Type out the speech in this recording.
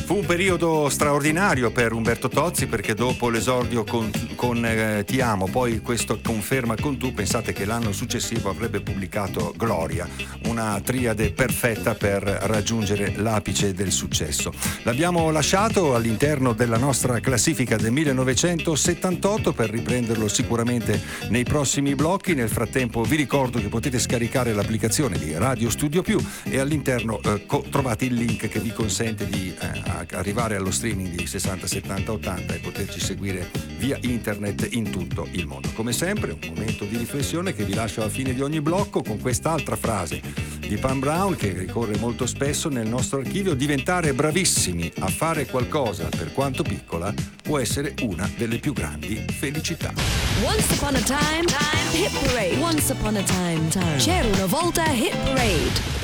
Fu un periodo straordinario per Umberto Tozzi, perché dopo l'esordio con Ti amo, poi questo Conferma con Tu, pensate che l'anno successivo avrebbe pubblicato Gloria, una triade perfetta per raggiungere l'apice del successo. L'abbiamo lasciato all'interno della nostra classifica del 1978 per riprenderlo sicuramente nei prossimi blocchi. Nel frattempo vi ricordo che potete scaricare l'applicazione di Radio Studio Più e all'interno trovate il link che vi consente di arrivare allo streaming di 60, 70, 80 e poterci seguire via internet in tutto il mondo. Come sempre un momento di riflessione che vi lascio alla fine di ogni blocco con quest'altra frase di Pan Brown che ricorre molto spesso nel nostro archivio: diventare bravissimi a fare qualcosa, per quanto piccola, può essere una delle più grandi felicità. Once upon a time, Hit Parade. Once upon a time. C'era una volta Hit Parade.